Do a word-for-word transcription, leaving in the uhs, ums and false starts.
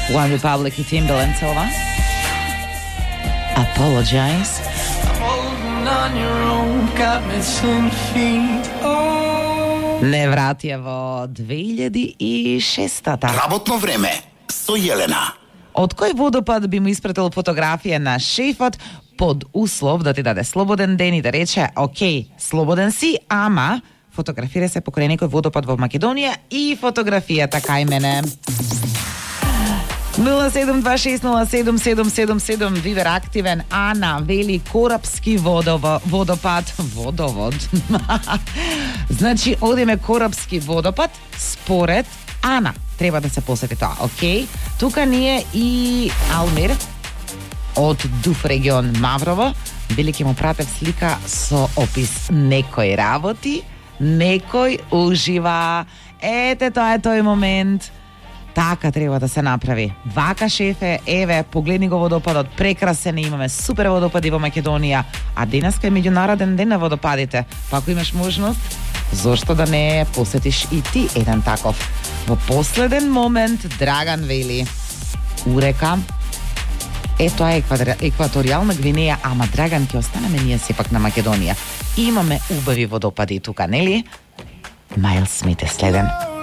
One Republic и Timbaland се ова. Apologize. Не вратија во две илјади и шеста. Работно време со Јелена. Од кој водопад би му испратил фотографија на шефот под услов да ти даде слободен ден и да рече, окей, слободен си, ама фотографира се покрај некој водопад во Македонија и фотографијата кај мене. нула седум два шест нула седум седум седум седум. Вивер активен. Ана вели Корапски водово, водопад. Водовод. Значи, одиме Корапски водопад според Ана. Треба да се посети тоа, окей? Тука ние и Алмир од Дуф регион Маврово. Били ќе му пратев слика со опис некој работи, некој ужива. Ете, тоа е тој момент. Така треба да се направи. Вака, шефе, еве, погледни го водопадот, прекрасен, имаме супер водопади во Македонија, а денеска е меѓународен ден на водопадите. Па ако имаш можност, зошто да не посетиш и ти еден таков? Во последен момент Драган вели Урека. Е, тоа е екваторијална Гвинеја, ама Драган ќе останеме ние сепак на Македонија. Имаме убави водопади тука, нели? Майл Смит е следен.